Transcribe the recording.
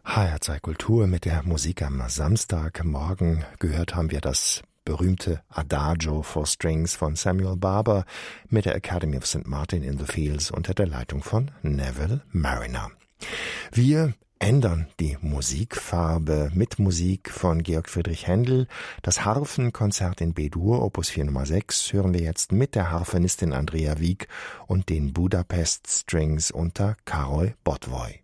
HR2 Kultur mit der Musik am Samstagmorgen. Gehört haben wir das berühmte Adagio for Strings von Samuel Barber mit der Academy of St. Martin in the Fields unter der Leitung von Neville Marriner. Wir ändern die Musikfarbe mit Musik von Georg Friedrich Händel. Das Harfenkonzert in B-Dur, Opus 4 Nummer 6, hören wir jetzt mit der Harfenistin Andrea Wieck und den Budapest Strings unter Károly Botwoy.